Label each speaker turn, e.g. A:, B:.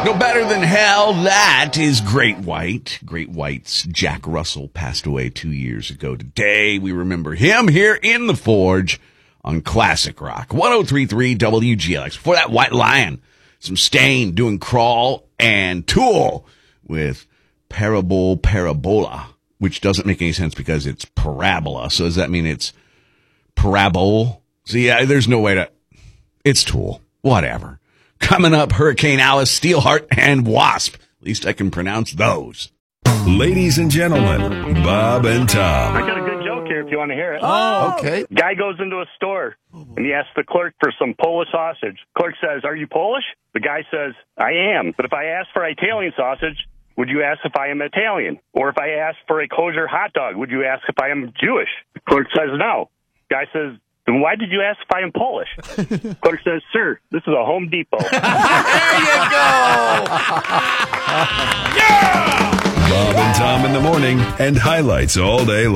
A: No better than hell. That is Great White. Great White's Jack Russell passed away 2 years ago today. We remember him here in the Forge on Classic Rock 103.3 WGLX. Before that, White Lion, some Stain doing Crawl, and Tool with Parabola, which doesn't make any sense because it's parabola. So does that mean it's parabole? So yeah, there's no way to. It's Tool. Whatever. Coming up, Hurricane Alice, Steelheart, and Wasp. At least I can pronounce those.
B: Ladies and gentlemen, Bob and Tom.
C: I got a good joke here if you want to hear it.
D: Oh, okay.
C: Guy goes into a store, and he asks the clerk for some Polish sausage. Clerk says, "Are you Polish?" The guy says, "I am. But if I ask for Italian sausage, would you ask if I am Italian? Or if I ask for a kosher hot dog, would you ask if I am Jewish?" The clerk says, "No." Guy says, "Then why did you ask if I am Polish?" Clerk says, "Sir, this is a Home Depot."
D: There you go.
B: Bob and Tom in the morning, and highlights all day long.